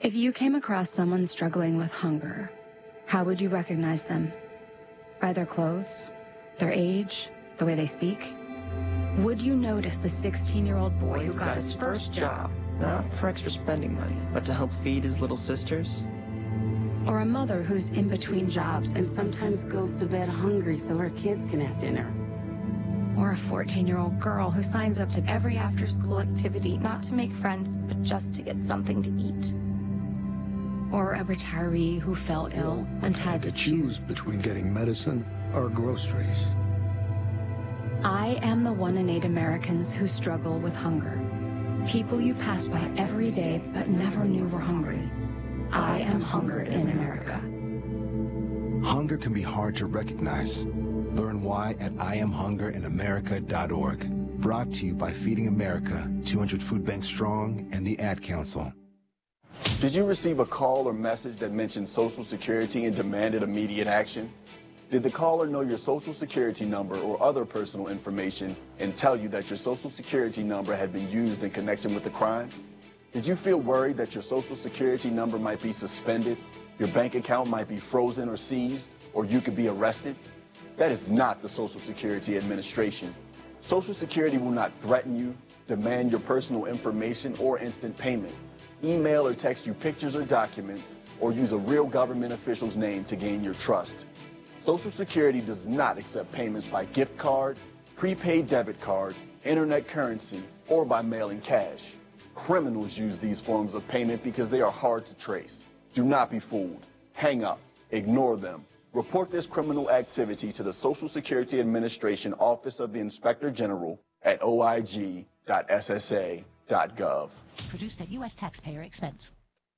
If you came across someone struggling with hunger, how would you recognize them? By their clothes, their age, the way they speak? Would you notice a 16-year-old boy who got his first job, not for extra spending money, but to help feed his little sisters? or a mother who's in between jobs and sometimes goes to bed hungry so her kids can have dinner? or a 14-year-old girl who signs up to every after-school activity, Not to make friends, but just to get something to eat. or a retiree who fell ill and had to choose? between getting medicine or groceries. I am the 1 in 8 Americans who struggle with hunger. People you pass by every day but never knew were hungry. I am hunger in America. Hunger can be hard to recognize. Learn why at IamHungerInAmerica.org. Brought to you by Feeding America, 200 Food Banks Strong, and the Ad Council. Did you receive a call or message that mentioned Social Security and demanded immediate action? Did the caller know your Social Security number or other personal information and tell you that your Social Security number had been used in connection with the crime? Did you feel worried that your Social Security number might be suspended, your bank account might be frozen or seized, or you could be arrested? That is not the Social Security Administration. Social Security will not threaten you, demand your personal information, or instant payment, email or text you pictures or documents, or use a real government official's name to gain your trust. Social Security does not accept payments by gift card, prepaid debit card, internet currency, or by mailing cash. Criminals use these forms of payment because they are hard to trace. Do not be fooled. Hang up. Ignore them. Report this criminal activity to the Social Security Administration Office of the Inspector General at oig.ssa.gov. Produced at U.S. taxpayer expense.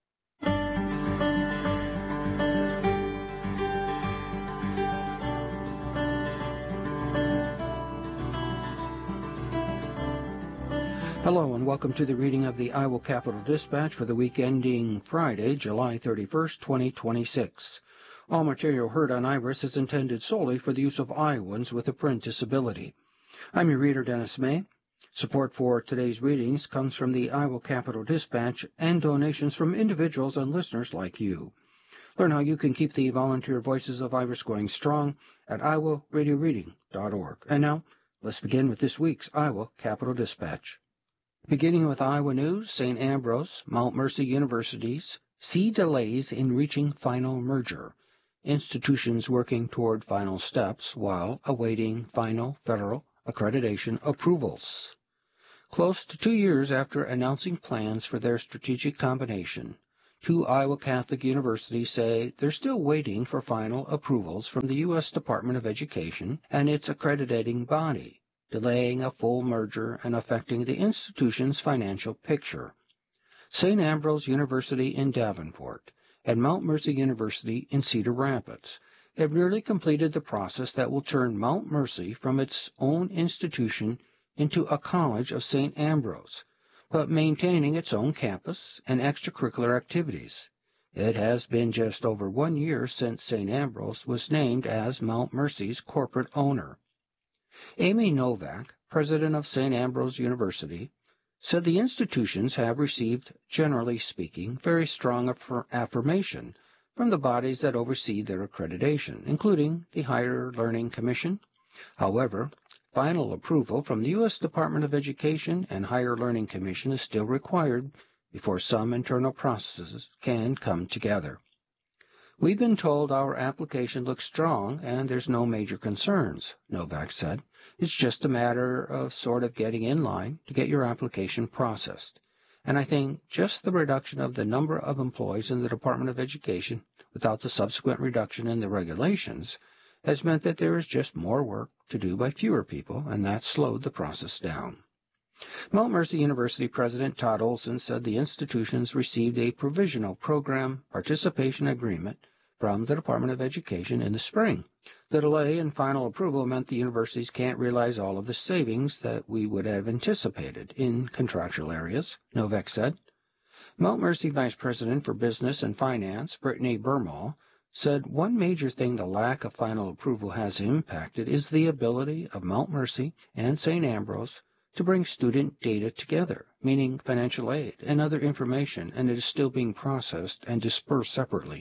Hello and welcome to the reading of the Iowa Capital Dispatch for the week ending Friday, July 31st, 2026. All material heard on Iris is intended solely for the use of Iowans with a print disability. I'm your reader, Dennis May. Support for today's readings comes from the Iowa Capital Dispatch and donations from individuals and listeners like you. Learn how you can keep the volunteer voices of Iris going strong at iowaradioreading.org. And now, let's begin with this week's Iowa Capital Dispatch. Beginning with Iowa news, St. Ambrose, Mount Mercy Universities see delays in reaching final merger. Institutions working toward final steps while awaiting final federal accreditation approvals. Close to 2 years after announcing plans for their strategic combination, two Iowa Catholic universities say they're still waiting for final approvals from the U.S. Department of Education and its accrediting body, delaying a full merger and affecting the institution's financial picture. St. Ambrose University in Davenport and Mount Mercy University in Cedar Rapids have nearly completed the process that will turn Mount Mercy from its own institution into a college of St. Ambrose, but maintaining its own campus and extracurricular activities. It has been just over 1 year since St. Ambrose was named as Mount Mercy's corporate owner. Amy Novak, president of St. Ambrose University, said the institutions have received, generally speaking, very strong affirmation from the bodies that oversee their accreditation, including the Higher Learning Commission. However, final approval from the U.S. Department of Education and Higher Learning Commission is still required before some internal processes can come together. We've been told our application looks strong and there's no major concerns, Novak said. It's just a matter of sort of getting in line to get your application processed. And I think just the reduction of the number of employees in the Department of Education without the subsequent reduction in the regulations has meant that there is just more work to do by fewer people, and that slowed the process down. Mount Mercy University President Todd Olson said the institutions received a provisional program participation agreement from the Department of Education in the spring. The delay in final approval meant the universities can't realize all of the savings that we would have anticipated in contractual areas, Novak said. Mount Mercy Vice President for Business and Finance, Brittany Burmall, said one major thing the lack of final approval has impacted is the ability of Mount Mercy and St. Ambrose to bring student data together meaning financial aid and other information, and it is still being processed and dispersed separately.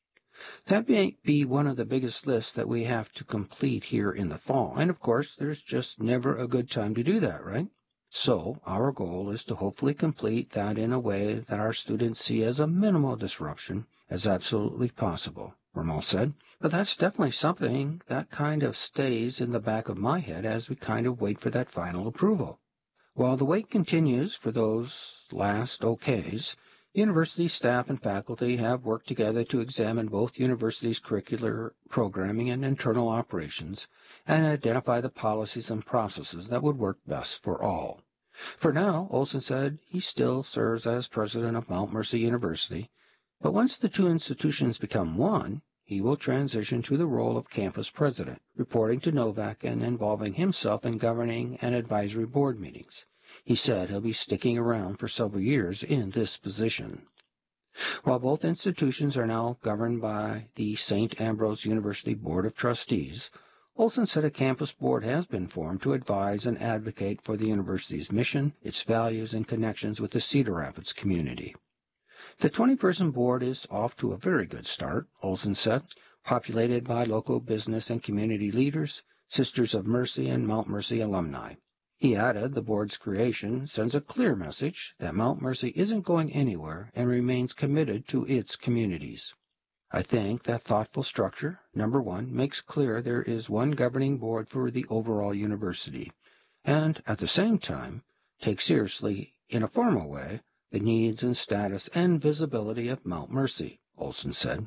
That may be one of the biggest lists that we have to complete here in the fall, and of course, there's just never a good time to do that, right? So, our goal is to hopefully complete that in a way that our students see as a minimal disruption as absolutely possible, Ramal said. But that's definitely something that kind of stays in the back of my head as we kind of wait for that final approval. While the wait continues for those last okays, university staff and faculty have worked together to examine both universities' curricular programming and internal operations and identify the policies and processes that would work best for all. For now, Olson said he still serves as president of Mount Mercy University, but once the two institutions become one, he will transition to the role of campus president, reporting to Novak and involving himself in governing and advisory board meetings. He said he'll be sticking around for several years in this position. While both institutions are now governed by the St. Ambrose University Board of Trustees, Olson said a campus board has been formed to advise and advocate for the university's mission, its values, and connections with the Cedar Rapids community. The 20-person board is off to a very good start, Olson said, populated by local business and community leaders, Sisters of Mercy, and Mount Mercy alumni. He added the board's creation sends a clear message that Mount Mercy isn't going anywhere and remains committed to its communities. I think that thoughtful structure, number one, makes clear there is one governing board for the overall university, and at the same time takes seriously, in a formal way, the needs and status and visibility of Mount Mercy, Olson said.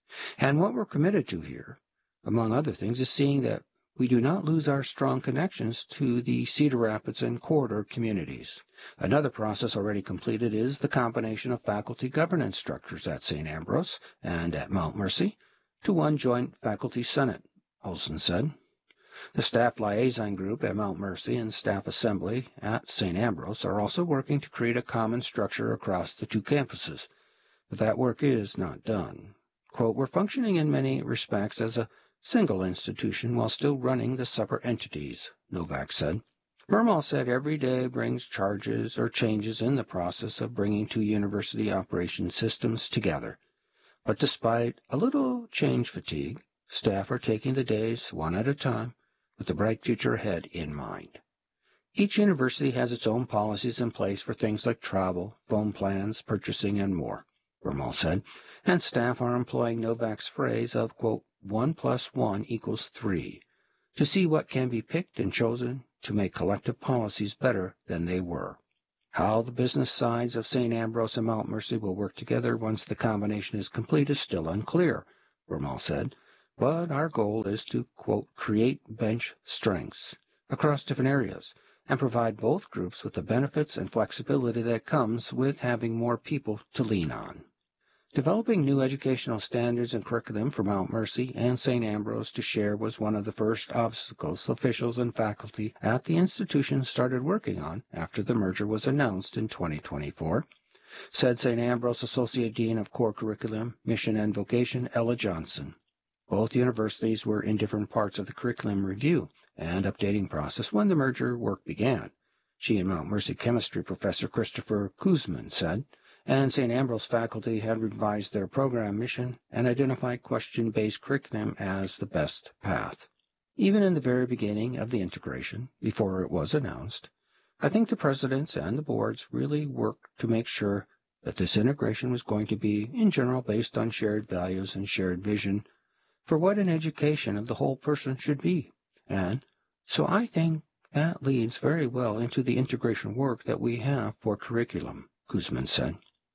And what we're committed to here, among other things, is seeing that we do not lose our strong connections to the Cedar Rapids and corridor communities. Another process already completed is the combination of faculty governance structures at St. Ambrose and at Mount Mercy to one joint faculty senate, Olson said. The staff liaison group at Mount Mercy and staff assembly at St. Ambrose are also working to create a common structure across the two campuses, but that work is not done. Quote, we're functioning in many respects as a single institution while still running the separate entities, Novak said. Ramal said every day brings charges or changes in the process of bringing two university operation systems together. But despite a little change fatigue, staff are taking the days one at a time with the bright future ahead in mind. Each university has its own policies in place for things like travel, phone plans, purchasing, and more, Ramal said, and staff are employing Novak's phrase of, quote, 1 + 1 = 3, to see what can be picked and chosen to make collective policies better than they were. How the business sides of St. Ambrose and Mount Mercy will work together once the combination is complete is still unclear, Ramal said, but our goal is to, quote, create bench strengths across different areas and provide both groups with the benefits and flexibility that comes with having more people to lean on. Developing new educational standards and curriculum for Mount Mercy and St. Ambrose to share was one of the first obstacles officials and faculty at the institution started working on after the merger was announced in 2024, said St. Ambrose Associate Dean of Core Curriculum, Mission and Vocation, Ella Johnson. Both universities were in different parts of the curriculum review and updating process when the merger work began, she and Mount Mercy chemistry professor Christopher Kuzman said, and St. Ambrose faculty had revised their program mission and identified question-based curriculum as the best path. Even in the very beginning of the integration, before it was announced, I think the presidents and the boards really worked to make sure that this integration was going to be, in general, based on shared values and shared vision for what an education of the whole person should be. And so I think that leads very well into the integration work that we have for curriculum, Kuzman said.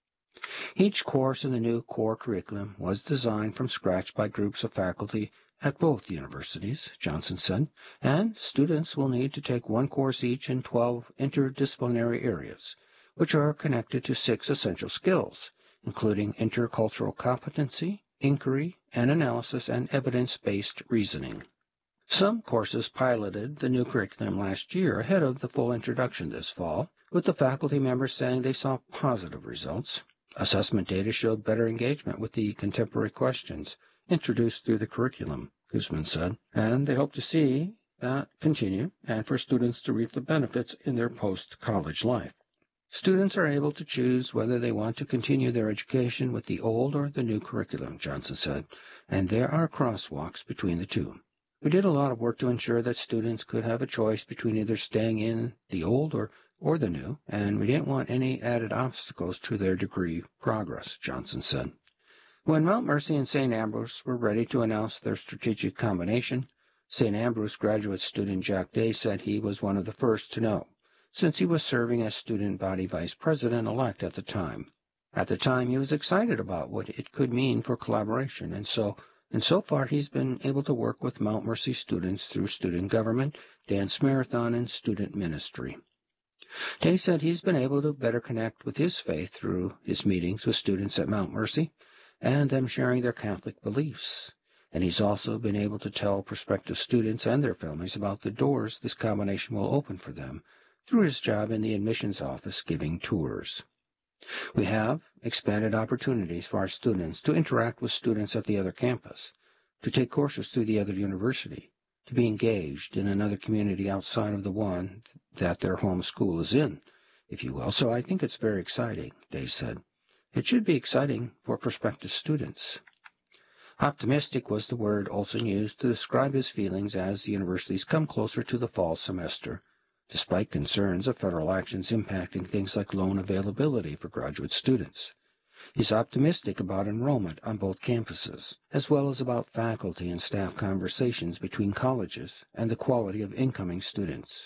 Each course in the new core curriculum was designed from scratch by groups of faculty at both universities, Johnson said, and students will need to take one course each in 12 interdisciplinary areas, which are connected to 6 essential skills, including intercultural competency, inquiry and analysis, and evidence-based reasoning. Some courses piloted the new curriculum last year ahead of the full introduction this fall, with the faculty members saying they saw positive results. Assessment data showed better engagement with the contemporary questions introduced through the curriculum, Kuzman said, and they hope to see that continue and for students to reap the benefits in their post-college life. Students are able to choose whether they want to continue their education with the old or the new curriculum, Johnson said, and there are crosswalks between the two. We did a lot of work to ensure that students could have a choice between either staying in the old or the new, and we didn't want any added obstacles to their degree progress, Johnson said. When Mount Mercy and St. Ambrose were ready to announce their strategic combination, St. Ambrose graduate student Jack Day said he was one of the first to know, since he was serving as student body vice president-elect at the time. At the time, he was excited about what it could mean for collaboration, and so far he's been able to work with Mount Mercy students through student government, dance marathon, and student ministry. Day said he's been able to better connect with his faith through his meetings with students at Mount Mercy and them sharing their Catholic beliefs. And he's also been able to tell prospective students and their families about the doors this combination will open for them through his job in the admissions office giving tours. We have expanded opportunities for our students to interact with students at the other campus, to take courses through the other university, to be engaged in another community outside of the one that their home school is in, if you will. So I think it's very exciting, Day said. It should be exciting for prospective students. Optimistic was the word Olson used to describe his feelings as the universities come closer to the fall semester, despite concerns of federal actions impacting things like loan availability for graduate students. He's optimistic about enrollment on both campuses, as well as about faculty and staff conversations between colleges and the quality of incoming students.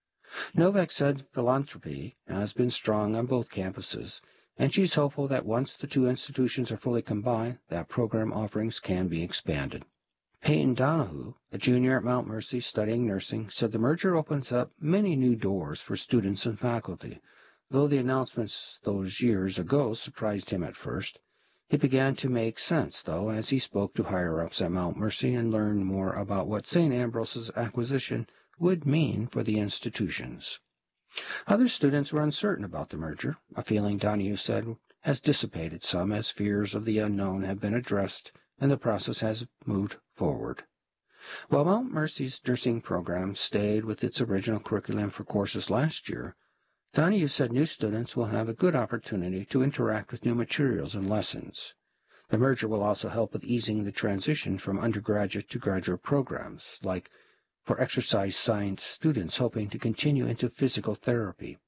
Novak said philanthropy has been strong on both campuses, and she's hopeful that once the two institutions are fully combined, that program offerings can be expanded. Peyton Donahue, a junior at Mount Mercy studying nursing, said the merger opens up many new doors for students and faculty. Though the announcements those years ago surprised him at first, it began to make sense, though, as he spoke to higher-ups at Mount Mercy and learned more about what St. Ambrose's acquisition would mean for the institutions. Other students were uncertain about the merger, a feeling Donahue said has dissipated some as fears of the unknown have been addressed and the process has moved forward. While Mount Mercy's nursing program stayed with its original curriculum for courses last year, Donahue said new students will have a good opportunity to interact with new materials and lessons. The merger will also help with easing the transition from undergraduate to graduate programs, like for exercise science students hoping to continue into physical therapy.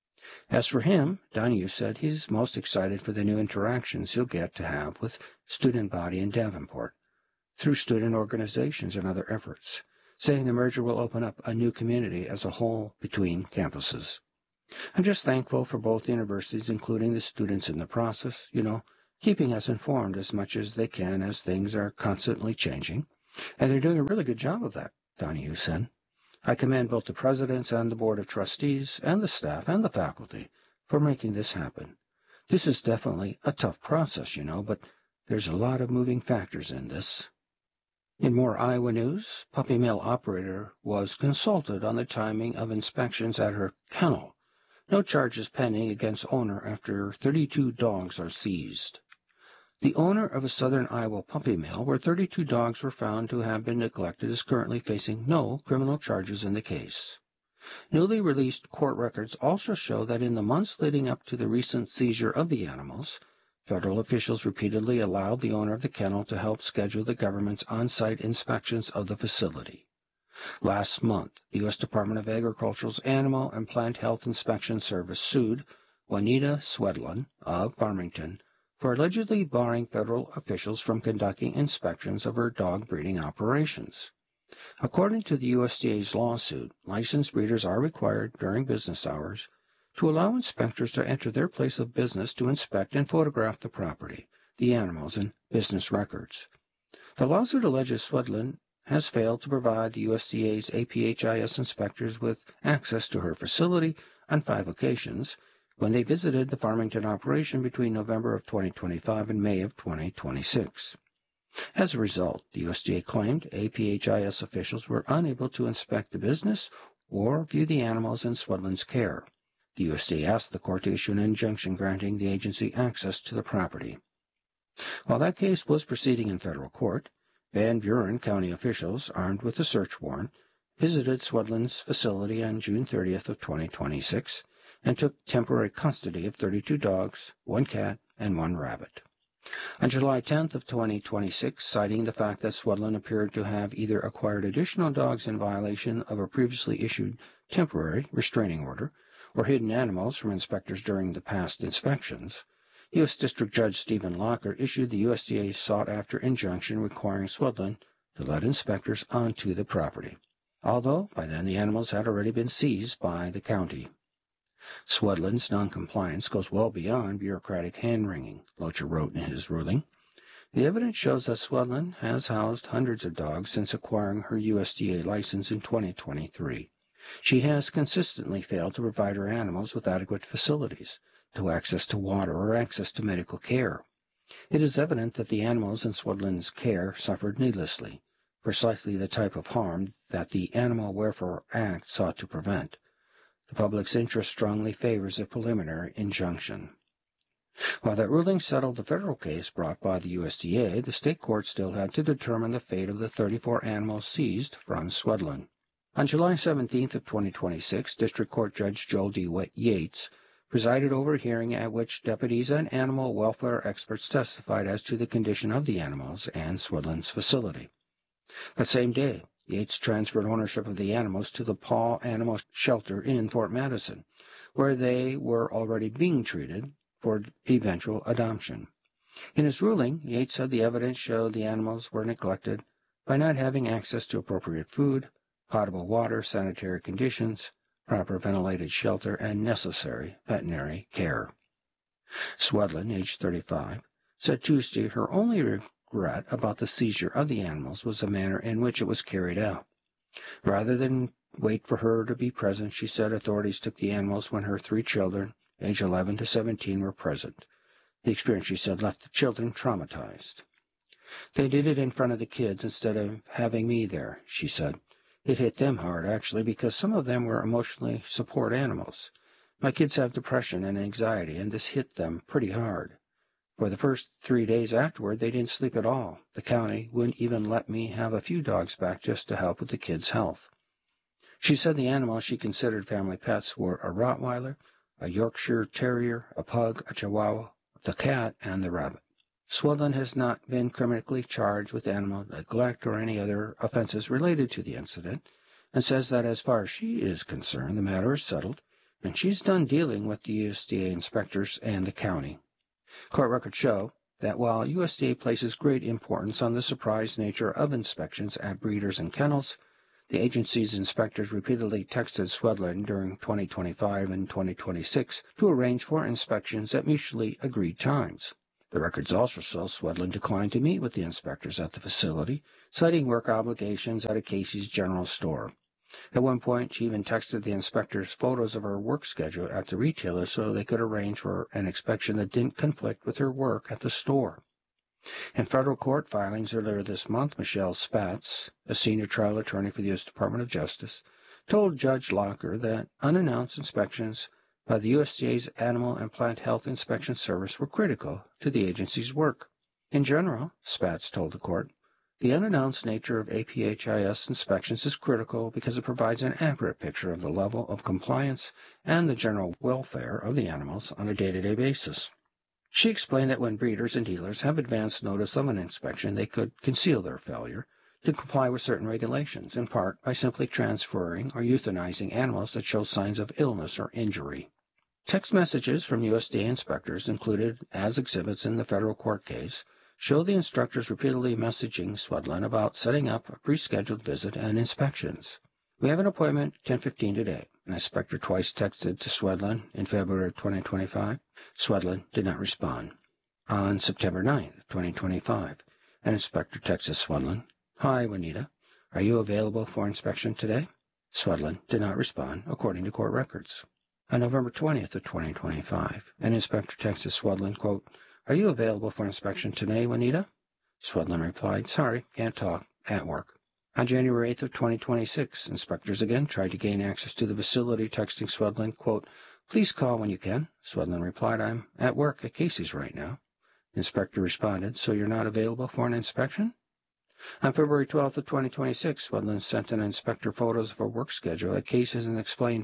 As for him, Donahue said he's most excited for the new interactions he'll get to have with student body in Davenport, through student organizations and other efforts, saying the merger will open up a new community as a whole between campuses. I'm just thankful for both universities, including the students in the process, keeping us informed as much as they can as things are constantly changing, and they're doing a really good job of that, Donahue said. I commend both the presidents and the board of trustees and the staff and the faculty for making this happen. This is definitely a tough process, but there's a lot of moving factors in this. In more Iowa news, Puppy Mill operator was consulted on the timing of inspections at her kennel. No charges pending against owner after 32 dogs are seized. The owner of a southern Iowa puppy mill where 32 dogs were found to have been neglected is currently facing no criminal charges in the case. Newly released court records also show that in the months leading up to the recent seizure of the animals, federal officials repeatedly allowed the owner of the kennel to help schedule the government's on-site inspections of the facility. Last month, the U.S. Department of Agriculture's Animal and Plant Health Inspection Service sued Juanita Swedlund of Farmington for allegedly barring federal officials from conducting inspections of her dog breeding operations. According to the USDA's lawsuit, licensed breeders are required during business hours to allow inspectors to enter their place of business to inspect and photograph the property, the animals, and business records. The lawsuit alleges Swedlund has failed to provide the USDA's APHIS inspectors with access to her facility on 5 occasions when they visited the Farmington operation between November of 2025 and May of 2026. As a result, the USDA claimed APHIS officials were unable to inspect the business or view the animals in Swedlund's care. The USDA asked the court to issue an injunction granting the agency access to the property. While that case was proceeding in federal court, Van Buren County officials, armed with a search warrant, visited Swedlund's facility on June 30th of 2026 and took temporary custody of 32 dogs, 1 cat, and 1 rabbit. On July 10th of 2026, citing the fact that Swedlund appeared to have either acquired additional dogs in violation of a previously issued temporary restraining order or hidden animals from inspectors during the past inspections, U.S. District Judge Stephen Locker issued the USDA's sought-after injunction requiring Swedlund to let inspectors onto the property, although by then the animals had already been seized by the county. Swedlund's noncompliance goes well beyond bureaucratic hand-wringing, Locher wrote in his ruling. The evidence shows that Swedlund has housed hundreds of dogs since acquiring her USDA license in 2023. She has consistently failed to provide her animals with adequate facilities, no access to water or access to medical care. It is evident that the animals in Swedlund's care suffered needlessly, precisely the type of harm that the Animal Welfare Act sought to prevent. The public's interest strongly favors a preliminary injunction. While that ruling settled the federal case brought by the USDA, the state court still had to determine the fate of the 34 animals seized from Swedlund. On July 17th of 2026, District Court Judge Joel D. Yates presided over a hearing at which deputies and animal welfare experts testified as to the condition of the animals and Swedlund's facility. That same day, Yates transferred ownership of the animals to the Paw Animal Shelter in Fort Madison, where they were already being treated for eventual adoption. In his ruling, Yates said the evidence showed the animals were neglected by not having access to appropriate food, potable water, sanitary conditions, proper ventilated shelter, and necessary veterinary care. Swedlund, age 35, said Tuesday her only regret about the seizure of the animals was the manner in which it was carried out. Rather than wait for her to be present, she said authorities took the animals when her 3 children, age 11 to 17, were present. The experience, she said, left the children traumatized. They did it in front of the kids instead of having me there, she said. It hit them hard, actually, because some of them were emotionally support animals. My kids have depression and anxiety, and this hit them pretty hard. For the first 3 days afterward, they didn't sleep at all. The county wouldn't even let me have a few dogs back just to help with the kids' health. She said the animals she considered family pets were a Rottweiler, a Yorkshire Terrier, a Pug, a Chihuahua, the cat, and the rabbit. Swedlund has not been criminally charged with animal neglect or any other offenses related to the incident, and says that as far as she is concerned, the matter is settled, and she's done dealing with the USDA inspectors and the county. Court records show that while USDA places great importance on the surprise nature of inspections at breeders and kennels, the agency's inspectors repeatedly texted Swedlund during 2025 and 2026 to arrange for inspections at mutually agreed times. The records also show Swedlund declined to meet with the inspectors at the facility, citing work obligations at a Casey's General Store. At one point, she even texted the inspectors photos of her work schedule at the retailer so they could arrange for an inspection that didn't conflict with her work at the store. In federal court filings earlier this month, Michelle Spatz, a senior trial attorney for the U.S. Department of Justice, told Judge Locker that unannounced inspections by the USDA's Animal and Plant Health Inspection Service were critical to the agency's work. In general, Spatz told the court, the unannounced nature of APHIS inspections is critical because it provides an accurate picture of the level of compliance and the general welfare of the animals on a day-to-day basis. She explained that when breeders and dealers have advance notice of an inspection, they could conceal their failure to comply with certain regulations, in part by simply transferring or euthanizing animals that show signs of illness or injury. Text messages from USDA inspectors included as exhibits in the federal court case show the instructors repeatedly messaging Swedlund about setting up a pre-scheduled visit and inspections. We have an appointment 10:15 today. An inspector twice texted to Swedlund in February of 2025. Swedlund did not respond. On September 9th, 2025, an inspector texted Swedlund, Hi, Juanita. Are you available for inspection today? Swedlund did not respond, according to court records. On November 20th of 2025, an inspector texted Swedlund, quote, Are you available for inspection today, Juanita? Swedlund replied, Sorry, can't talk, at work. On January 8th of 2026, inspectors again tried to gain access to the facility, texting Swedlund, quote, Please call when you can. Swedlund replied, I'm at work at Casey's right now. The inspector responded, So you're not available for an inspection? On February 12th of 2026, Swedlund sent an inspector photos of her work schedule at Casey's and explained,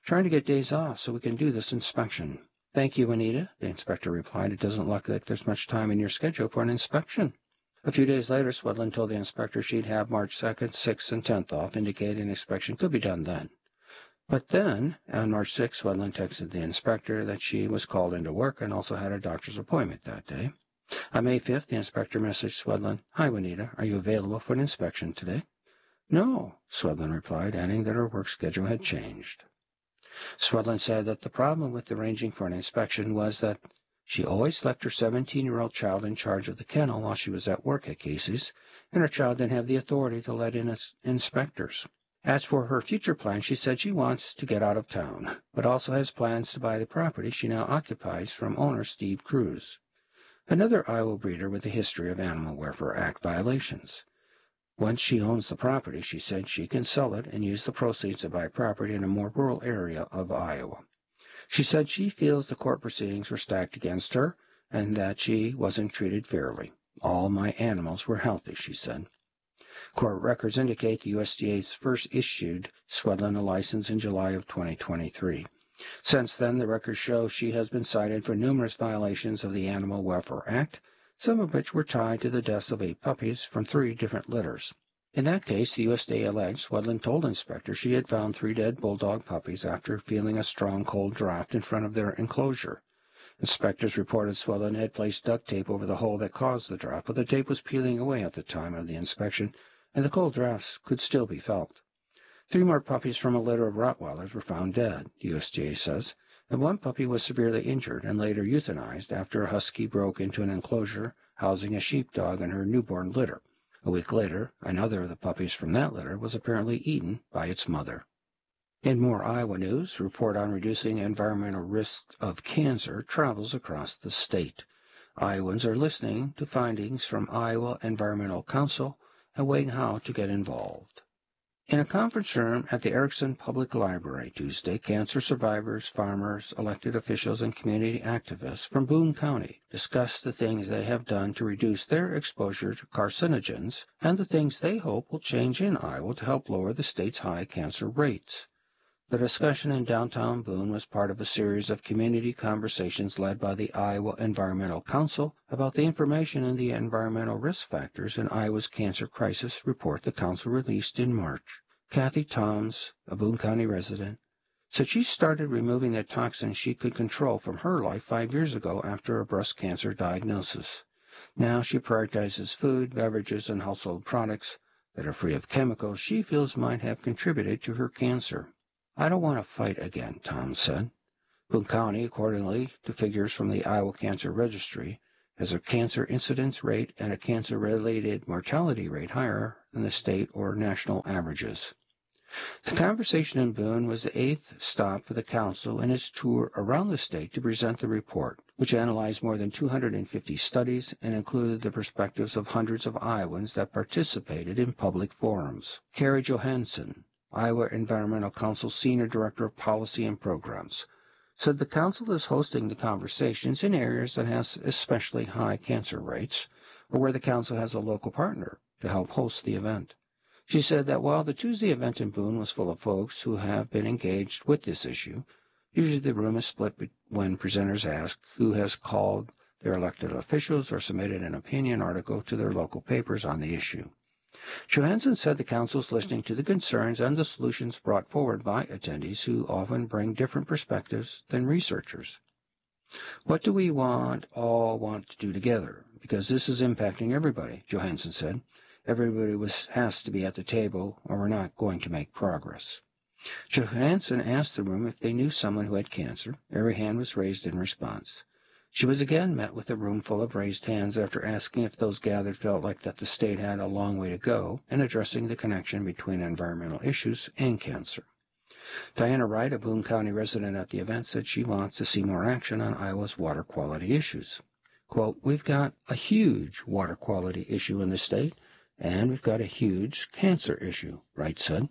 Trying to get days off so we can do this inspection. Thank you, Anita, the inspector replied. It doesn't look like there's much time in your schedule for an inspection. A few days later, Swedlund told the inspector she'd have March 2nd, 6th, and 10th off, indicating an inspection could be done then. But then, on March 6th, Swedlund texted the inspector that she was called into work and also had a doctor's appointment that day. On May 5th, the inspector messaged Swedlund, "Hi, Juanita, are you available for an inspection today?" "No," Swedlund replied, adding that her work schedule had changed. Swedlund said that the problem with arranging for an inspection was that she always left her 17-year-old child in charge of the kennel while she was at work at Casey's, and her child didn't have the authority to let in inspectors. As for her future plans, she said she wants to get out of town, but also has plans to buy the property she now occupies from owner Steve Cruz, another Iowa breeder with a history of Animal Welfare Act violations. Once she owns the property, she said she can sell it and use the proceeds to buy property in a more rural area of Iowa. She said she feels the court proceedings were stacked against her and that she wasn't treated fairly. All my animals were healthy, she said. Court records indicate the USDA first issued Swedlund a license in July of 2023. Since then, the records show she has been cited for numerous violations of the Animal Welfare Act, some of which were tied to the deaths of 8 puppies from 3 different litters. In that case, the USDA alleged Swedlund told inspectors she had found 3 dead bulldog puppies after feeling a strong cold draft in front of their enclosure. Inspectors reported Swedlund had placed duct tape over the hole that caused the draft, but the tape was peeling away at the time of the inspection, and the cold drafts could still be felt. 3 more puppies from a litter of Rottweilers were found dead, the USDA says, and 1 puppy was severely injured and later euthanized after a husky broke into an enclosure housing a sheepdog and her newborn litter. A week later, another of the puppies from that litter was apparently eaten by its mother. In more Iowa news, report on reducing environmental risk of cancer travels across the state. Iowans are listening to findings from Iowa Environmental Council and weighing how to get involved. In a conference room at the Erickson Public Library Tuesday, cancer survivors, farmers, elected officials, and community activists from Boone County discussed the things they have done to reduce their exposure to carcinogens and the things they hope will change in Iowa to help lower the state's high cancer rates. The discussion in downtown Boone was part of a series of community conversations led by the Iowa Environmental Council about the information and the environmental risk factors in Iowa's cancer crisis report the council released in March. Kathy Toms, a Boone County resident, said she started removing the toxins she could control from her life 5 years ago after a breast cancer diagnosis. Now she prioritizes food, beverages, and household products that are free of chemicals she feels might have contributed to her cancer. "I don't want to fight again," Tom said. Boone County, accordingly to figures from the Iowa Cancer Registry, has a cancer incidence rate and a cancer-related mortality rate higher than the state or national averages. The conversation in Boone was the 8th stop for the council in its tour around the state to present the report, which analyzed more than 250 studies and included the perspectives of hundreds of Iowans that participated in public forums. Carrie Johansson, Iowa Environmental Council Senior Director of Policy and Programs, said the council is hosting the conversations in areas that have especially high cancer rates, or where the council has a local partner to help host the event. She said that while the Tuesday event in Boone was full of folks who have been engaged with this issue, usually the room is split when presenters ask who has called their elected officials or submitted an opinion article to their local papers on the issue. Johansson said the council is listening to the concerns and the solutions brought forward by attendees who often bring different perspectives than researchers. "What do we all want to do together? Because this is impacting everybody," Johansson said. "Everybody has to be at the table or we're not going to make progress." Johansson asked the room if they knew someone who had cancer. Every hand was raised in response. She was again met with a room full of raised hands after asking if those gathered felt like that the state had a long way to go in addressing the connection between environmental issues and cancer. Diana Wright, a Boone County resident at the event, said she wants to see more action on Iowa's water quality issues. Quote, "We've got a huge water quality issue in the state, and we've got a huge cancer issue," Wright said.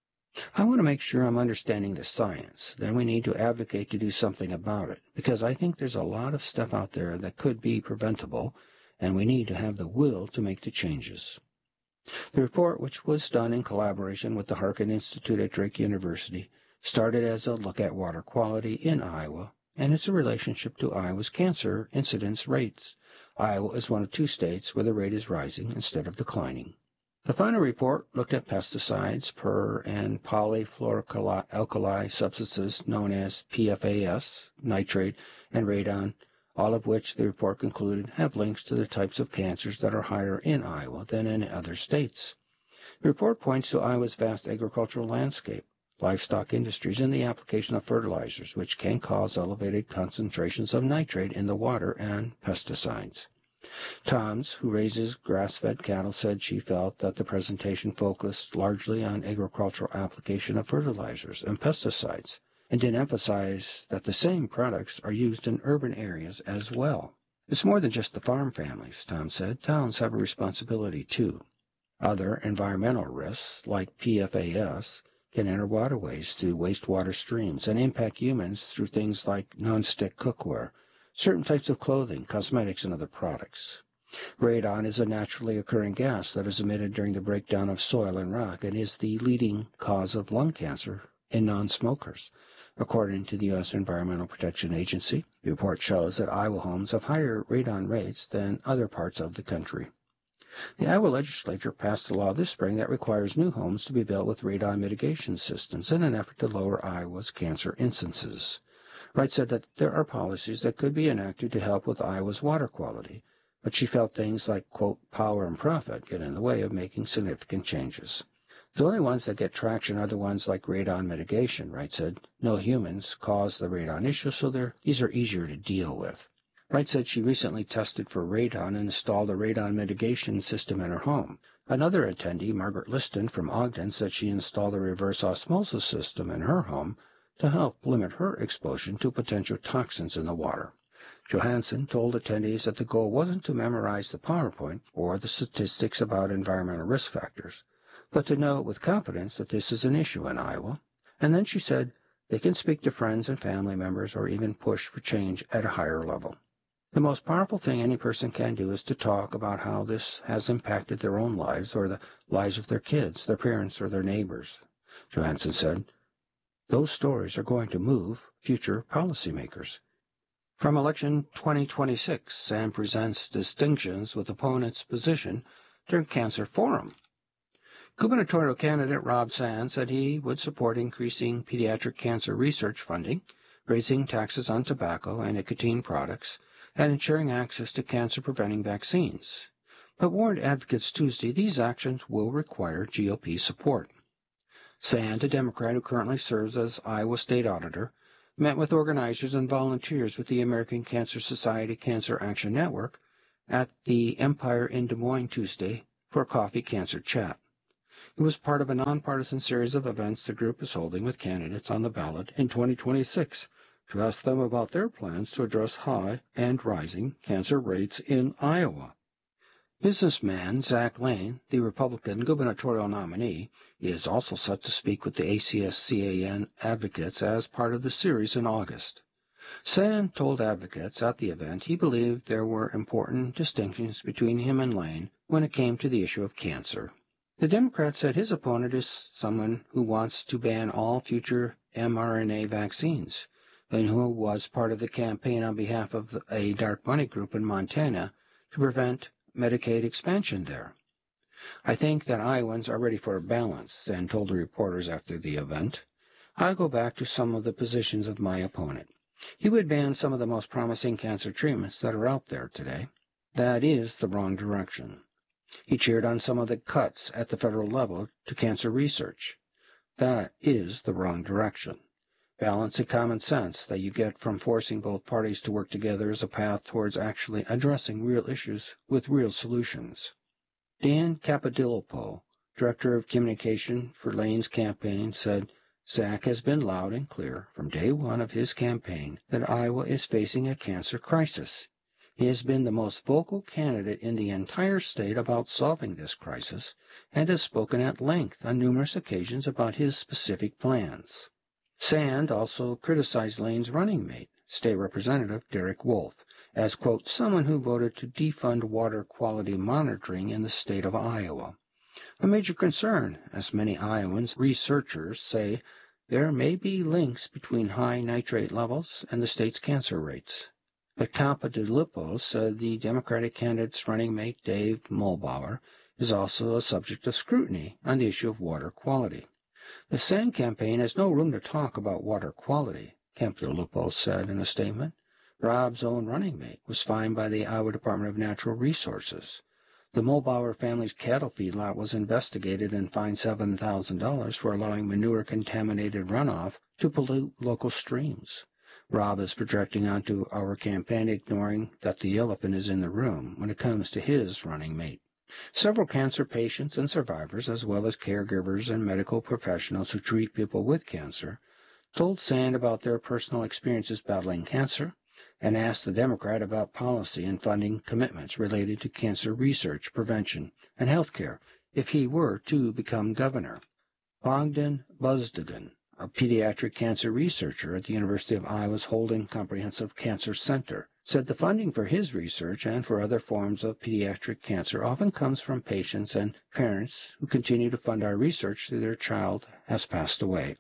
"I want to make sure I'm understanding the science. Then we need to advocate to do something about it, because I think there's a lot of stuff out there that could be preventable, and we need to have the will to make the changes." The report, which was done in collaboration with the Harkin Institute at Drake University, started as a look at water quality in Iowa and its relationship to Iowa's cancer incidence rates. Iowa is one of 2 states where the rate is rising instead of declining. The final report looked at pesticides, per- and polyfluoroalkyl substances known as PFAS, nitrate, and radon, all of which the report concluded have links to the types of cancers that are higher in Iowa than in other states. The report points to Iowa's vast agricultural landscape, livestock industries, and the application of fertilizers, which can cause elevated concentrations of nitrate in the water, and pesticides. Toms, who raises grass-fed cattle, said she felt that the presentation focused largely on agricultural application of fertilizers and pesticides, and did emphasize that the same products are used in urban areas as well. It's more than just the farm families, Tom said. Towns have a responsibility, too. Other environmental risks, like PFAS, can enter waterways through wastewater streams and impact humans through things like non-stick cookware, certain types of clothing, cosmetics, and other products. Radon is a naturally occurring gas that is emitted during the breakdown of soil and rock and is the leading cause of lung cancer in non-smokers. According to the U.S. Environmental Protection Agency, the report shows that Iowa homes have higher radon rates than other parts of the country. The Iowa legislature passed a law this spring that requires new homes to be built with radon mitigation systems in an effort to lower Iowa's cancer instances. Wright said that there are policies that could be enacted to help with Iowa's water quality, but she felt things like, quote, power and profit get in the way of making significant changes. The only ones that get traction are the ones like radon mitigation, Wright said. No humans cause the radon issue, so these are easier to deal with. Wright said she recently tested for radon and installed a radon mitigation system in her home. Another attendee, Margaret Liston from Ogden, said she installed a reverse osmosis system in her home to help limit her exposure to potential toxins in the water. Johansson told attendees that the goal wasn't to memorize the PowerPoint or the statistics about environmental risk factors, but to know with confidence that this is an issue in Iowa. And then she said they can speak to friends and family members or even push for change at a higher level. The most powerful thing any person can do is to talk about how this has impacted their own lives or the lives of their kids, their parents, or their neighbors. Johansson said, those stories are going to move future policymakers. From election 2026, Sam presents distinctions with opponent's position during Cancer Forum. Gubernatorial candidate Rob Sand said he would support increasing pediatric cancer research funding, raising taxes on tobacco and nicotine products, and ensuring access to cancer-preventing vaccines, but warned advocates Tuesday these actions will require GOP support. Sand, a Democrat who currently serves as Iowa State Auditor, met with organizers and volunteers with the American Cancer Society Cancer Action Network at the Empire in Des Moines Tuesday for a coffee cancer chat. It was part of a nonpartisan series of events the group is holding with candidates on the ballot in 2026 to ask them about their plans to address high and rising cancer rates in Iowa. Businessman Zach Lane, the Republican gubernatorial nominee, is also set to speak with the ACS-CAN advocates as part of the series in August. Sand told advocates at the event he believed there were important distinctions between him and Lane when it came to the issue of cancer. The Democrat said his opponent is someone who wants to ban all future mRNA vaccines, and who was part of the campaign on behalf of a dark money group in Montana to prevent Medicaid expansion there. I think that Iowans are ready for a balance, Sand told the reporters after the event. I'll go back to some of the positions of my opponent. He would ban some of the most promising cancer treatments that are out there today. That is the wrong direction. He cheered on some of the cuts at the federal level to cancer research. That is the wrong direction. Balance and common sense that you get from forcing both parties to work together is a path towards actually addressing real issues with real solutions. Dan Capadillo, Director of Communication for Lane's campaign, said Zach has been loud and clear from day one of his campaign that Iowa is facing a cancer crisis. He has been the most vocal candidate in the entire state about solving this crisis and has spoken at length on numerous occasions about his specific plans. Sand also criticized Lane's running mate, State Representative Derek Wolf, as, quote, someone who voted to defund water quality monitoring in the state of Iowa. A major concern, as many Iowans researchers say, there may be links between high nitrate levels and the state's cancer rates. But Papadopoulos said the Democratic candidate's running mate, Dave Muhlbauer, is also a subject of scrutiny on the issue of water quality. The SAND campaign has no room to talk about water quality, Papadopoulos said in a statement. Rob's own running mate was fined by the Iowa Department of Natural Resources. The Muhlbauer family's cattle feedlot was investigated and fined $7,000 for allowing manure-contaminated runoff to pollute local streams. Rob is projecting onto our campaign, ignoring that the elephant is in the room when it comes to his running mate. Several cancer patients and survivors, as well as caregivers and medical professionals who treat people with cancer, told SAND about their personal experiences battling cancer and asked the Democrat about policy and funding commitments related to cancer research, prevention, and health care if he were to become governor. Bogdan Buzdugan, a pediatric cancer researcher at the University of Iowa's Holding Comprehensive Cancer Center, said the funding for his research and for other forms of pediatric cancer often comes from patients and parents who continue to fund our research though their child has passed away.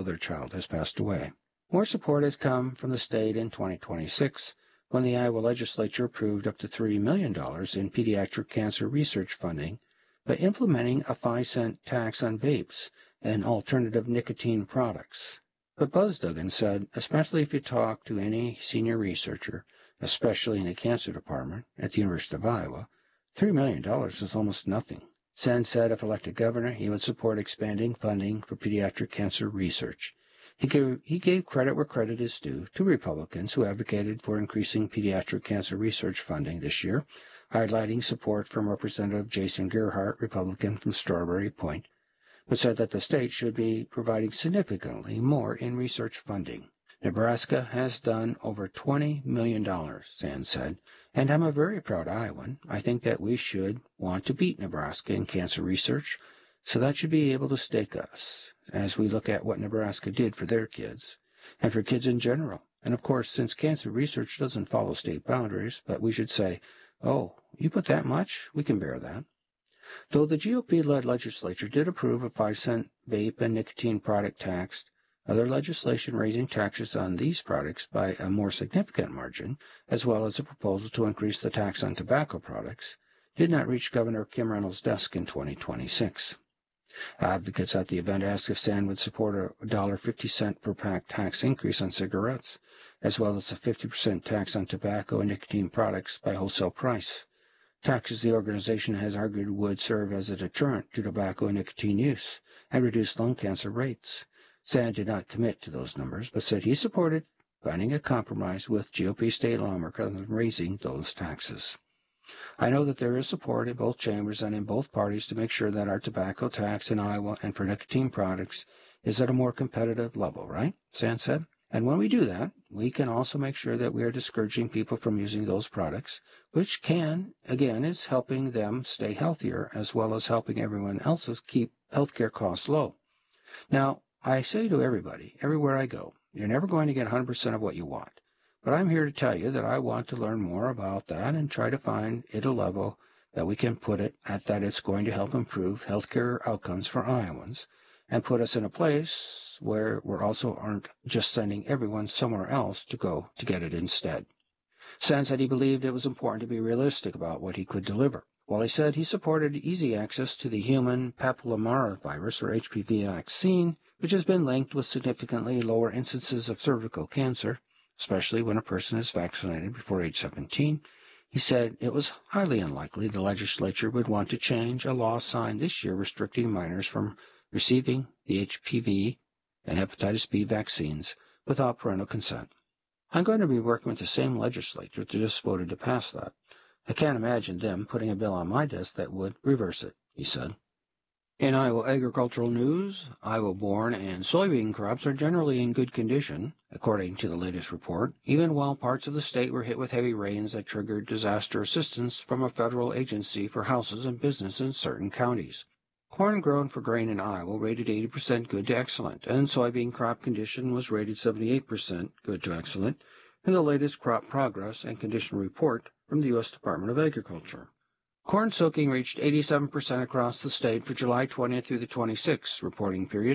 More support has come from the state in 2026 when the Iowa legislature approved up to $3 million in pediatric cancer research funding by implementing a 5-cent tax on vapes and alternative nicotine products. But Buzdugan said, especially if you talk to any senior researcher, especially in the cancer department at the University of Iowa, $3 million is almost nothing. SAND said if elected governor, he would support expanding funding for pediatric cancer research. He gave credit where credit is due to Republicans who advocated for increasing pediatric cancer research funding this year, highlighting support from Representative Jason Gerhardt, Republican from Strawberry Point, but said that the state should be providing significantly more in research funding. Nebraska has done over $20 million, SAND said, and I'm a very proud Iowan. I think that we should want to beat Nebraska in cancer research, so that should be able to stake us as we look at what Nebraska did for their kids and for kids in general. And of course, since cancer research doesn't follow state boundaries, but we should say, oh, you put that much? We can bear that. Though the GOP-led legislature did approve a 5-cent vape and nicotine product tax, other legislation raising taxes on these products by a more significant margin, as well as a proposal to increase the tax on tobacco products, did not reach Governor Kim Reynolds' desk in 2026. Advocates at the event asked if SAND would support a $1.50 per pack tax increase on cigarettes, as well as a 50% tax on tobacco and nicotine products by wholesale price. Taxes the organization has argued would serve as a deterrent to tobacco and nicotine use and reduce lung cancer rates. SAND did not commit to those numbers, but said he supported finding a compromise with GOP state lawmakers on raising those taxes. I know that there is support in both chambers and in both parties to make sure that our tobacco tax in Iowa and for nicotine products is at a more competitive level, right? SAND said. And when we do that, we can also make sure that we are discouraging people from using those products, which is helping them stay healthier as well as helping everyone else's keep healthcare costs low. Now, I say to everybody, everywhere I go, you're never going to get 100% of what you want. But I'm here to tell you that I want to learn more about that and try to find it a level that we can put it at that it's going to help improve healthcare outcomes for Iowans and put us in a place where we also aren't just sending everyone somewhere else to go to get it instead. SAND said he believed it was important to be realistic about what he could deliver. While he said he supported easy access to the human papillomavirus, or HPV vaccine, which has been linked with significantly lower instances of cervical cancer, especially when a person is vaccinated before age 17, he said it was highly unlikely the legislature would want to change a law signed this year restricting minors from receiving the HPV and hepatitis B vaccines without parental consent. I'm going to be working with the same legislature that just voted to pass that. I can't imagine them putting a bill on my desk that would reverse it, he said. In Iowa agricultural news, Iowa-born and soybean crops are generally in good condition, according to the latest report, even while parts of the state were hit with heavy rains that triggered disaster assistance from a federal agency for houses and business in certain counties. Corn grown for grain in Iowa rated 80% good to excellent, and soybean crop condition was rated 78% good to excellent in the latest crop progress and condition report from the U.S. Department of Agriculture. Corn soaking reached 87% across the state for July 20th through the 26th reporting period,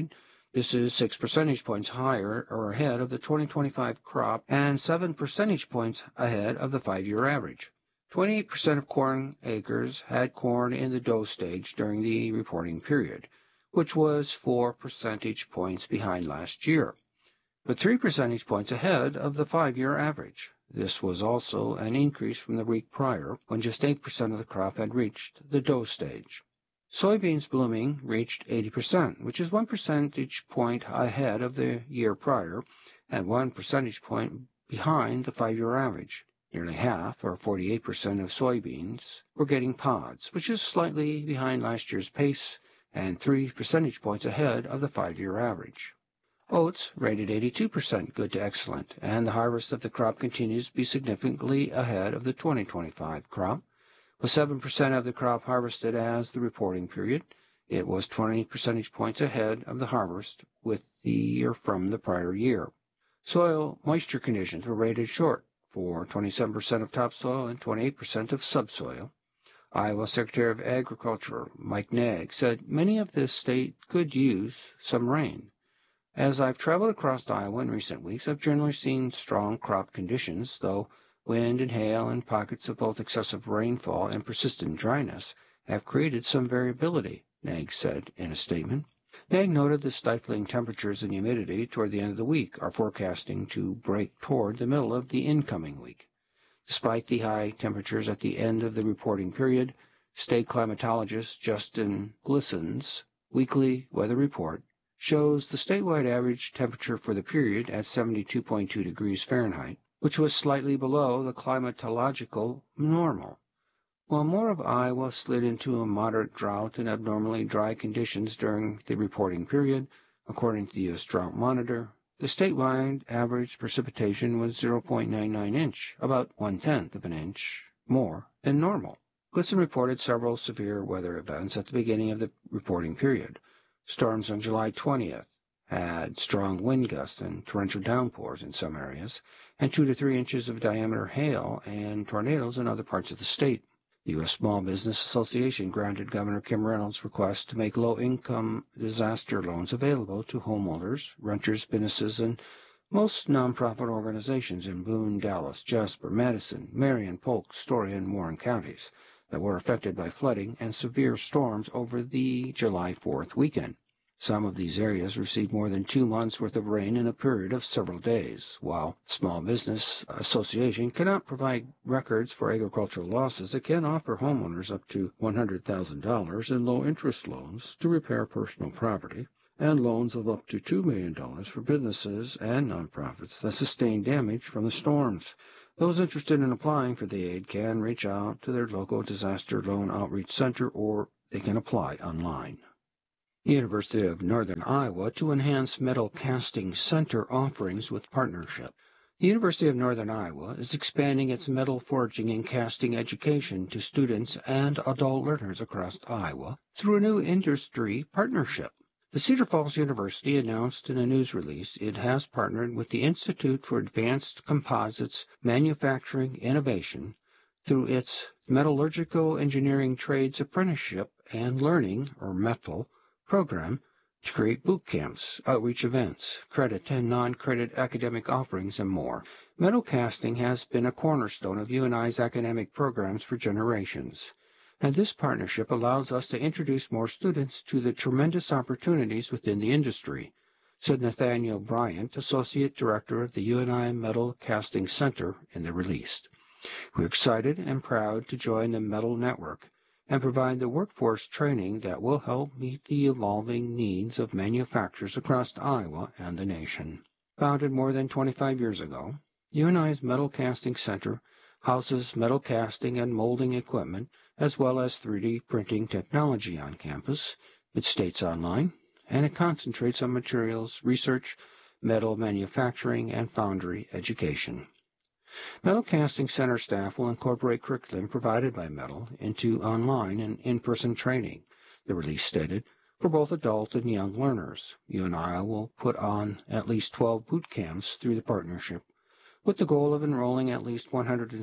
This is 6 percentage points higher or ahead of the 2025 crop and 7 percentage points ahead of the 5-year average. 28% of corn acres had corn in the dough stage during the reporting period, which was 4 percentage points behind last year, but 3 percentage points ahead of the 5-year average. This was also an increase from the week prior, when just 8% of the crop had reached the dough stage. Soybeans blooming reached 80%, which is 1 percentage point ahead of the year prior and 1 percentage point behind the 5-year average. Nearly half, or 48% of soybeans, were getting pods, which is slightly behind last year's pace and 3 percentage points ahead of the 5-year average. Oats rated 82% good to excellent, and the harvest of the crop continues to be significantly ahead of the 2025 crop. With 7% of the crop harvested as the reporting period, it was 20 percentage points ahead of the harvest with the year from the prior year. Soil moisture conditions were rated short for 27% of topsoil and 28% of subsoil. Iowa Secretary of Agriculture Mike Naig said many of the state could use some rain. As I've traveled across Iowa in recent weeks, I've generally seen strong crop conditions, though wind and hail and pockets of both excessive rainfall and persistent dryness have created some variability, Naig said in a statement. Naig noted the stifling temperatures and humidity toward the end of the week are forecasting to break toward the middle of the incoming week. Despite the high temperatures at the end of the reporting period, state climatologist Justin Glisson's weekly weather report shows the statewide average temperature for the period at 72.2 degrees Fahrenheit, which was slightly below the climatological normal. While more of Iowa slid into a moderate drought and abnormally dry conditions during the reporting period, according to the U.S. Drought Monitor, the statewide average precipitation was 0.99 inch, about 1/10 of an inch more than normal. Glisson reported several severe weather events at the beginning of the reporting period. Storms on July 20th had strong wind gusts and torrential downpours in some areas, and 2 to 3 inches of diameter hail and tornadoes in other parts of the state. The U.S. Small Business Association granted Governor Kim Reynolds' request to make low-income disaster loans available to homeowners, renters, businesses, and most nonprofit organizations in Boone, Dallas, Jasper, Madison, Marion, Polk, Story, and Warren counties that were affected by flooding and severe storms over the July 4th weekend. Some of these areas received more than 2 months' worth of rain in a period of several days. While Small Business Association cannot provide records for agricultural losses, it can offer homeowners up to $100,000 in low-interest loans to repair personal property, and loans of up to $2 million for businesses and nonprofits that sustain damage from the storms. Those interested in applying for the aid can reach out to their local disaster loan outreach center, or they can apply online. University of Northern Iowa to enhance metal casting center offerings with partnership. The University of Northern Iowa is expanding its metal forging and casting education to students and adult learners across Iowa through a new industry partnership. The Cedar Falls University announced in a news release it has partnered with the Institute for Advanced Composites Manufacturing Innovation through its Metallurgical Engineering Trades Apprenticeship and Learning, or METL, program to create boot camps, outreach events, credit and non-credit academic offerings, and more. Metal casting has been a cornerstone of UNI's academic programs for generations, and this partnership allows us to introduce more students to the tremendous opportunities within the industry, said Nathaniel Bryant, Associate Director of the UNI Metal Casting Center, in the release. We're excited and proud to join the Metal Network and provide the workforce training that will help meet the evolving needs of manufacturers across Iowa and the nation. Founded more than 25 years ago, UNI's Metal Casting Center houses metal casting and molding equipment as well as 3D printing technology on campus. It states online, and it concentrates on materials research, metal manufacturing, and foundry education. Metal Casting Center staff will incorporate curriculum provided by Metal into online and in-person training, the release stated, for both adult and young learners. UNI will put on at least 12 boot camps through the partnership, with the goal of enrolling at least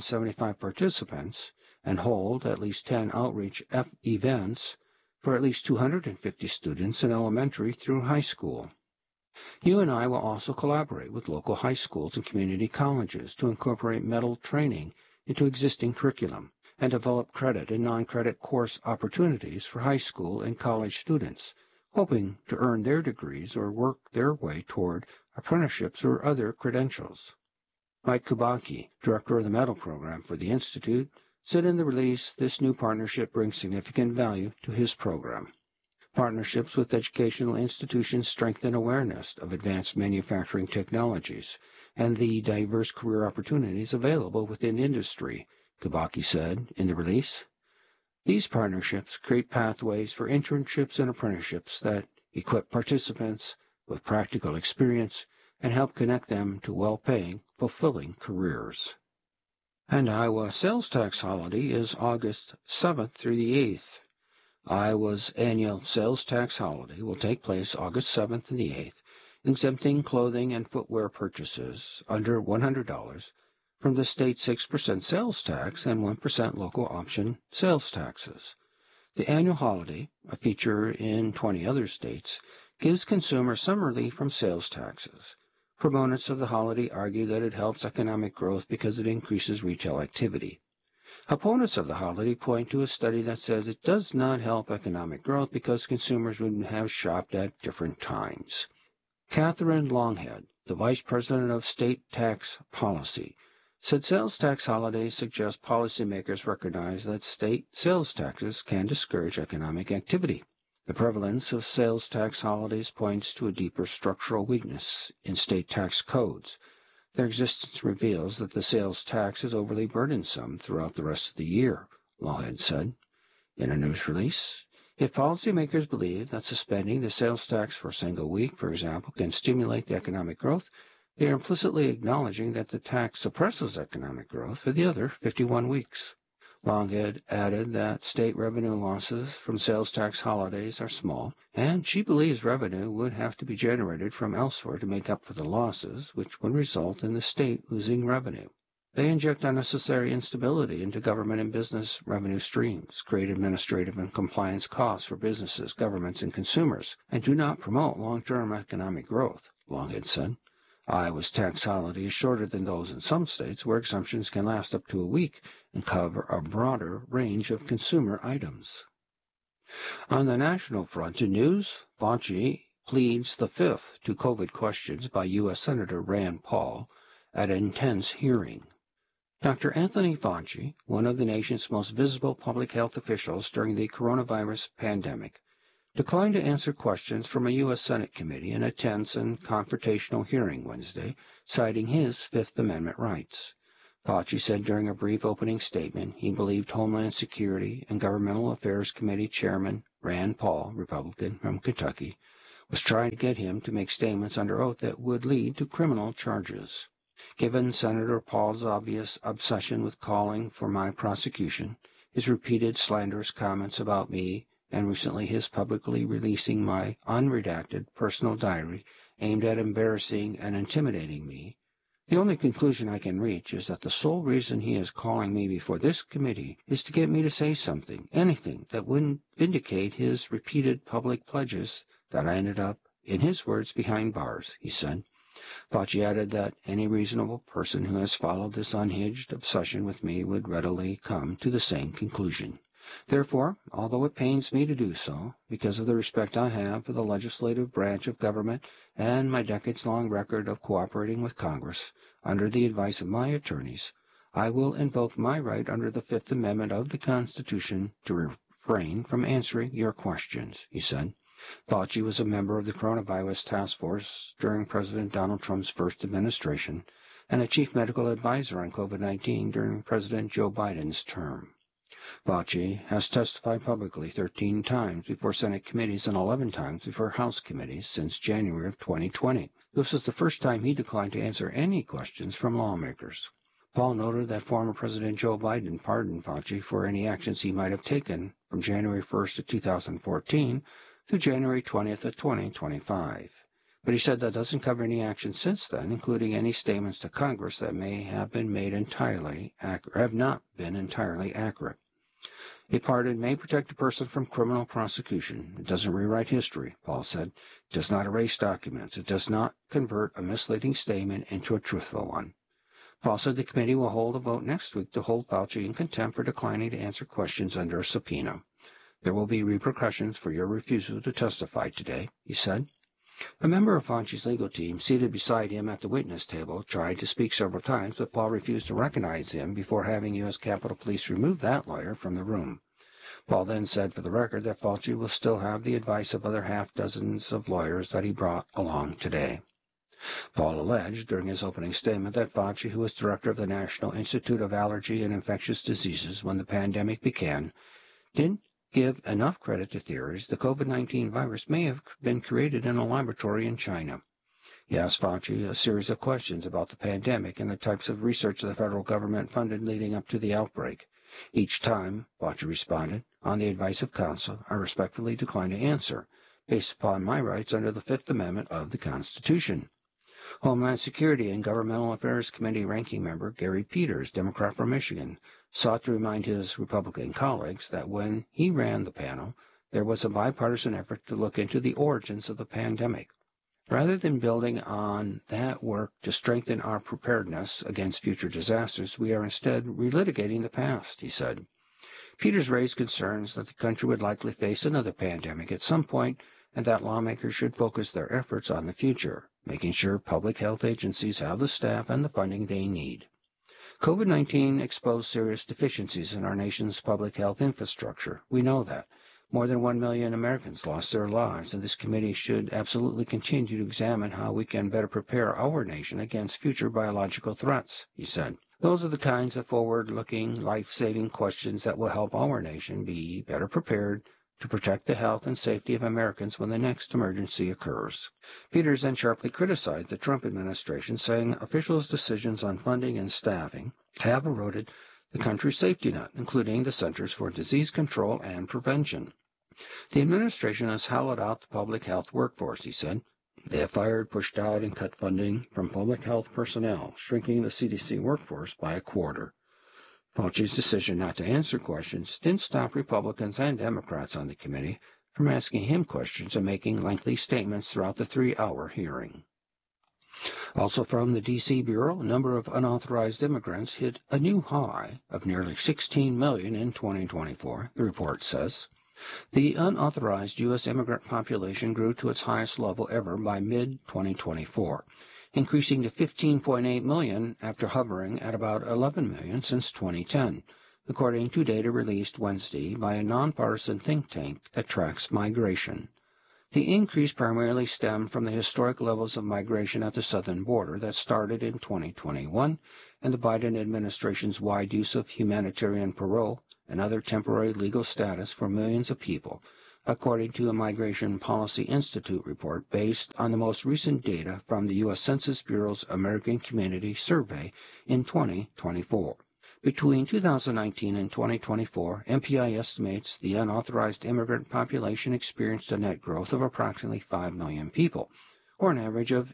175 participants and hold at least 10 outreach events for at least 250 students in elementary through high school. UNI will also collaborate with local high schools and community colleges to incorporate metal training into existing curriculum and develop credit and non-credit course opportunities for high school and college students, hoping to earn their degrees or work their way toward apprenticeships or other credentials. Mike Kubacki, director of the Metal Program for the Institute, said in the release this new partnership brings significant value to his program. Partnerships with educational institutions strengthen awareness of advanced manufacturing technologies and the diverse career opportunities available within industry, Kubacki said in the release. These partnerships create pathways for internships and apprenticeships that equip participants with practical experience and help connect them to well-paying, fulfilling careers. And Iowa sales tax holiday is August 7th through the 8th. Iowa's annual sales tax holiday will take place August 7th and the 8th, exempting clothing and footwear purchases under $100 from the state's 6% sales tax and 1% local option sales taxes. The annual holiday, a feature in 20 other states, gives consumers some relief from sales taxes. Proponents of the holiday argue that it helps economic growth because it increases retail activity. Opponents of the holiday point to a study that says it does not help economic growth because consumers would have shopped at different times. Catherine Longhead, the Vice President of State Tax Policy, said sales tax holidays suggest policymakers recognize that state sales taxes can discourage economic activity. The prevalence of sales tax holidays points to a deeper structural weakness in state tax codes. Their existence reveals that the sales tax is overly burdensome throughout the rest of the year, Longhead said in a news release. If policymakers believe that suspending the sales tax for a single week, for example, can stimulate the economic growth, they are implicitly acknowledging that the tax suppresses economic growth for the other 51 weeks. Longhead added that state revenue losses from sales tax holidays are small, and she believes revenue would have to be generated from elsewhere to make up for the losses, which would result in the state losing revenue. They inject unnecessary instability into government and business revenue streams, create administrative and compliance costs for businesses, governments, and consumers, and do not promote long-term economic growth, Longhead said. Iowa's tax holiday is shorter than those in some states where exemptions can last up to a week and cover a broader range of consumer items. On the national front in news, Fauci pleads the fifth to COVID questions by U.S. Senator Rand Paul at an intense hearing. Dr. Anthony Fauci, one of the nation's most visible public health officials during the coronavirus pandemic, declined to answer questions from a U.S. Senate committee in a tense and confrontational hearing Wednesday, citing his Fifth Amendment rights. Fauci said during a brief opening statement he believed Homeland Security and Governmental Affairs Committee Chairman Rand Paul, Republican from Kentucky, was trying to get him to make statements under oath that would lead to criminal charges. Given Senator Paul's obvious obsession with calling for my prosecution, his repeated slanderous comments about me, and recently his publicly releasing my unredacted personal diary aimed at embarrassing and intimidating me, the only conclusion I can reach is that the sole reason he is calling me before this committee is to get me to say something, anything, that wouldn't vindicate his repeated public pledges that I ended up, in his words, behind bars, he said. Fauci added that any reasonable person who has followed this unhinged obsession with me would readily come to the same conclusion. Therefore, although it pains me to do so, because of the respect I have for the legislative branch of government and my decades-long record of cooperating with Congress, under the advice of my attorneys, I will invoke my right under the Fifth Amendment of the Constitution to refrain from answering your questions, he said. Fauci was a member of the Coronavirus Task Force during President Donald Trump's first administration and a chief medical advisor on COVID-19 during President Joe Biden's term. Fauci has testified publicly 13 times before Senate committees and 11 times before House committees since January of 2020. This is the first time he declined to answer any questions from lawmakers. Paul noted that former President Joe Biden pardoned Fauci for any actions he might have taken from January 1st of 2014 through January 20th of 2025. But he said that doesn't cover any action since then, including any statements to Congress that may have been made have not been entirely accurate. A pardon may protect a person from criminal prosecution. It doesn't rewrite history, Paul said. It does not erase documents. It does not convert a misleading statement into a truthful one. Paul said the committee will hold a vote next week to hold Fauci in contempt for declining to answer questions under a subpoena. There will be repercussions for your refusal to testify today, he said. A member of Fauci's legal team, seated beside him at the witness table, tried to speak several times, but Paul refused to recognize him before having U.S. Capitol Police remove that lawyer from the room. Paul then said for the record that Fauci will still have the advice of other half-dozens of lawyers that he brought along today. Paul alleged during his opening statement that Fauci, who was director of the National Institute of Allergy and Infectious Diseases when the pandemic began, didn't give enough credit to theories the COVID-19 virus may have been created in a laboratory in China. He asked Fauci a series of questions about the pandemic and the types of research the federal government funded leading up to the outbreak. Each time, Fauci responded, on the advice of counsel, I respectfully decline to answer, based upon my rights under the Fifth Amendment of the Constitution. Homeland Security and Governmental Affairs Committee ranking member Gary Peters, Democrat from Michigan, sought to remind his Republican colleagues that when he ran the panel, there was a bipartisan effort to look into the origins of the pandemic. Rather than building on that work to strengthen our preparedness against future disasters, we are instead relitigating the past, he said. Peters raised concerns that the country would likely face another pandemic at some point and that lawmakers should focus their efforts on the future, making sure public health agencies have the staff and the funding they need. COVID-19 exposed serious deficiencies in our nation's public health infrastructure. We know that. More than 1 million Americans lost their lives, and this committee should absolutely continue to examine how we can better prepare our nation against future biological threats, he said. Those are the kinds of forward-looking, life-saving questions that will help our nation be better prepared to protect the health and safety of Americans when the next emergency occurs. Peters then sharply criticized the Trump administration, saying officials' decisions on funding and staffing have eroded the country's safety net, including the Centers for Disease Control and Prevention. The administration has hollowed out the public health workforce, he said. They have fired, pushed out, and cut funding from public health personnel, shrinking the CDC workforce by a quarter. Fauci's decision not to answer questions didn't stop Republicans and Democrats on the committee from asking him questions and making lengthy statements throughout the 3-hour hearing. Also from the D.C. Bureau, the number of unauthorized immigrants hit a new high of nearly 16 million in 2024, the report says. The unauthorized U.S. immigrant population grew to its highest level ever by mid-2024, increasing to 15.8 million after hovering at about 11 million since 2010, according to data released Wednesday by a nonpartisan think tank that tracks migration. The increase primarily stemmed from the historic levels of migration at the southern border that started in 2021 and the Biden administration's wide use of humanitarian parole and other temporary legal status for millions of people, according to a Migration Policy Institute report based on the most recent data from the U.S. Census Bureau's American Community Survey in 2024. Between 2019 and 2024, MPI estimates the unauthorized immigrant population experienced a net growth of approximately 5 million people, or an average of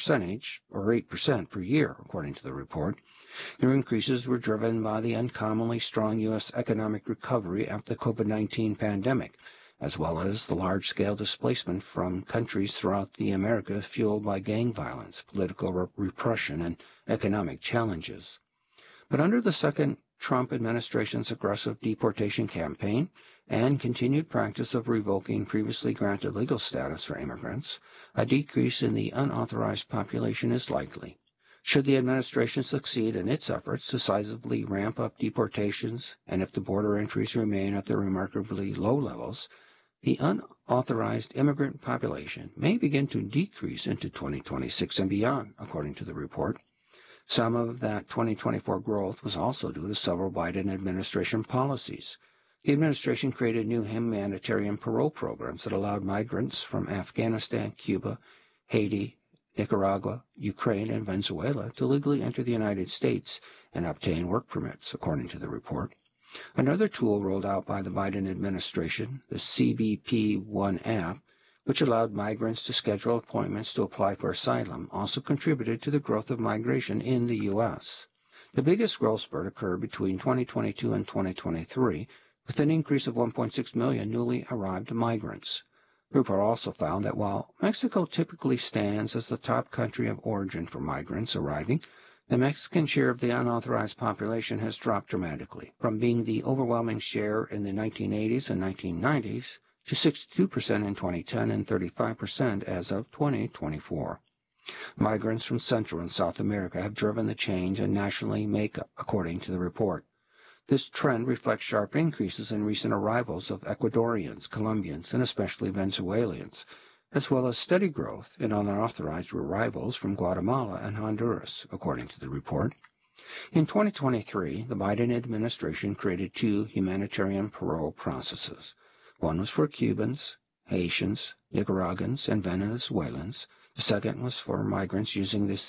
8% per year, according to the report. The increases were driven by the uncommonly strong U.S. economic recovery after the COVID-19 pandemic, as well as the large-scale displacement from countries throughout the Americas fueled by gang violence, political repression, and economic challenges. But under the second Trump administration's aggressive deportation campaign and continued practice of revoking previously granted legal status for immigrants, a decrease in the unauthorized population is likely. Should the administration succeed in its efforts to decisively ramp up deportations, and if the border entries remain at their remarkably low levels, the unauthorized immigrant population may begin to decrease into 2026 and beyond, according to the report. Some of that 2024 growth was also due to several Biden administration policies. The administration created new humanitarian parole programs that allowed migrants from Afghanistan, Cuba, Haiti, Nicaragua, Ukraine, and Venezuela to legally enter the United States and obtain work permits, according to the report. Another tool rolled out by the Biden administration, the CBP One app, which allowed migrants to schedule appointments to apply for asylum, also contributed to the growth of migration in the U.S. The biggest growth spurt occurred between 2022 and 2023, with an increase of 1.6 million newly arrived migrants. The report also found that while Mexico typically stands as the top country of origin for migrants arriving, the Mexican share of the unauthorized population has dropped dramatically, from being the overwhelming share in the 1980s and 1990s to 62% in 2010 and 35% as of 2024. Migrants from Central and South America have driven the change in nationally makeup, according to the report. This trend reflects sharp increases in recent arrivals of Ecuadorians, Colombians, and especially Venezuelans, as well as steady growth in unauthorized arrivals from Guatemala and Honduras, according to the report. In 2023, the Biden administration created 2 humanitarian parole processes. One was for Cubans, Haitians, Nicaraguans, and Venezuelans. The second was for migrants using the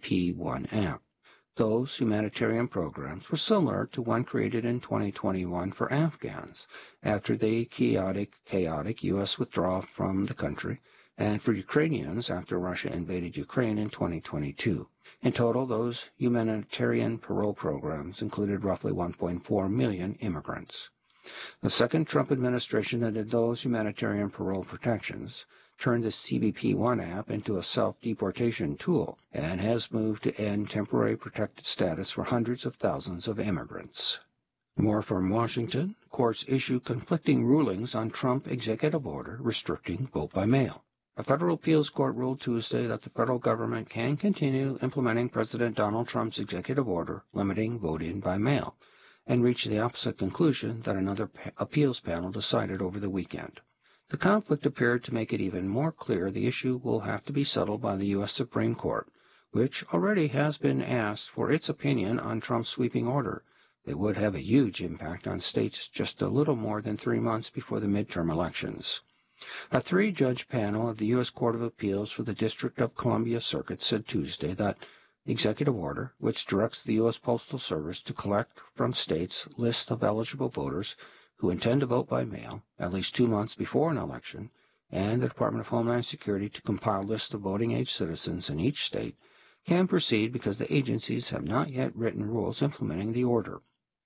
CBP-1 app. Those humanitarian programs were similar to one created in 2021 for Afghans after the chaotic U.S. withdrawal from the country, and for Ukrainians after Russia invaded Ukraine in 2022. In total, those humanitarian parole programs included roughly 1.4 million immigrants. The second Trump administration added those humanitarian parole protections, turned the CBP-1 app into a self-deportation tool, and has moved to end temporary protected status for hundreds of thousands of immigrants. More from Washington. Courts issue conflicting rulings on Trump executive order restricting vote by mail. A federal appeals court ruled Tuesday that the federal government can continue implementing President Donald Trump's executive order limiting voting by mail, and reached the opposite conclusion that another appeals panel decided over the weekend. The conflict appeared to make it even more clear the issue will have to be settled by the U.S. Supreme Court, which already has been asked for its opinion on Trump's sweeping order. It would have a huge impact on states just a little more than 3 months before the midterm elections. A 3-judge panel of the U.S. Court of Appeals for the District of Columbia Circuit said Tuesday that the executive order, which directs the U.S. Postal Service to collect from states lists of eligible voters who intend to vote by mail at least 2 months before an election, and the Department of Homeland Security to compile lists of voting-age citizens in each state, can proceed because the agencies have not yet written rules implementing the order.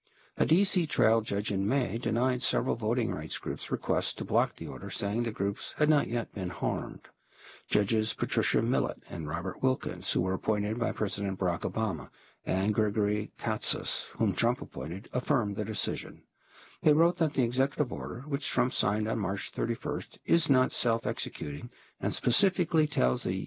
A D.C. trial judge in May denied several voting rights groups' requests to block the order, saying the groups had not yet been harmed. Judges Patricia Millett and Robert Wilkins, who were appointed by President Barack Obama, and Gregory Katsas, whom Trump appointed, affirmed the decision. They wrote that the executive order, which Trump signed on March 31st, is not self-executing and specifically tells the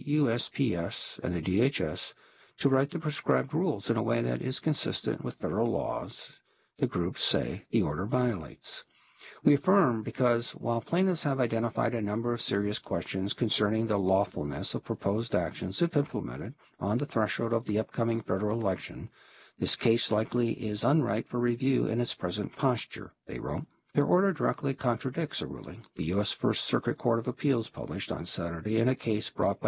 USPS and the DHS to write the prescribed rules in a way that is consistent with federal laws the groups say the order violates. We affirm because while plaintiffs have identified a number of serious questions concerning the lawfulness of proposed actions if implemented on the threshold of the upcoming federal election, this case likely is unripe for review in its present posture, they wrote. Their order directly contradicts a ruling the U.S. First Circuit Court of Appeals published on Saturday in a case brought by